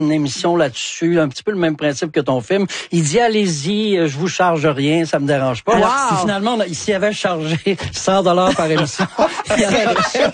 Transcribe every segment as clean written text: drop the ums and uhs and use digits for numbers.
une émission là-dessus, un petit peu le même principe que ton film. Il dit, allez-y, je vous charge rien, ça me dérange pas. Wow. Puis finalement, s'il avait chargé 100$ par émission, il avait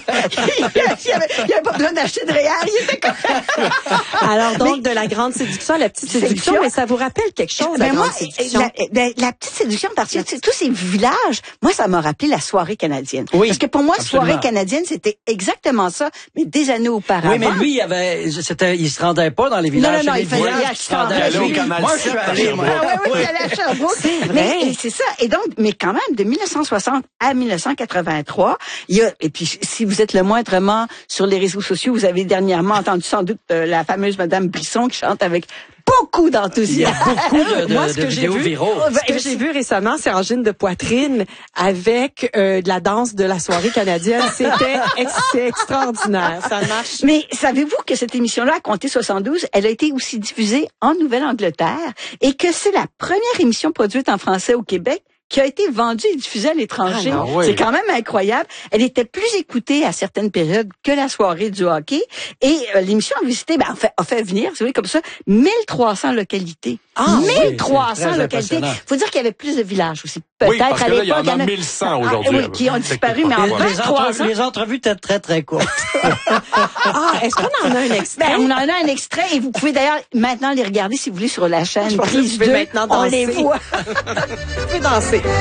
pas besoin d'acheter de réal, il était comme... Alors donc, de la grande séduction à la petite séduction, mais ça vous rappelle quelque chose, la grande séduction? La petite séduction, parce que tous ces villages, moi, ça m'a rappelé la soirée canadienne. Oui, parce que pour moi, absolument. soirée canadienne, c'était exactement ça, mais des années auparavant. Oui, mais lui, il se rendait pas dans les villages. Non, il faisait allait au Canal. Moi, je suis allé, moi. Oui, il allait à Sherbrooke. Mais c'est ça. Et donc, mais quand même, de 1960 à 1983, et puis, si vous êtes le moindrement sur les réseaux sociaux, vous avez dernièrement entendu sans doute la fameuse Madame Brisson qui chante avec beaucoup d'enthousiasme. Il y a beaucoup Moi, ce que j'ai vu, viraux. ce que j'ai vu récemment, c'est Angine de Poitrine avec de la danse de la soirée canadienne. C'est extraordinaire. Ça marche. Mais savez-vous que cette émission-là, à compter 72, elle a été aussi diffusée en Nouvelle-Angleterre et que c'est la première émission produite en français au Québec qui a été vendue et diffusée à l'étranger. Ah, oui. C'est quand même incroyable. Elle était plus écoutée à certaines périodes que la soirée du hockey. Et l'émission a visité, a fait venir, vous savez, comme ça, 1300 localités. Ah, 1300 localités. Faut dire qu'il y avait plus de villages aussi. Peut-être oui, parce à que là, l'époque. Il y en a 1100 aujourd'hui. Oui, qui ont disparu, mais en 1300. Les entrevues étaient très, très courtes. Est-ce qu'on en a un extrait? On en a un extrait et vous pouvez d'ailleurs maintenant les regarder si vous voulez sur la chaîne Je pense que Prise vous pouvez 2. maintenant On danser. les voit. Vous pouvez danser.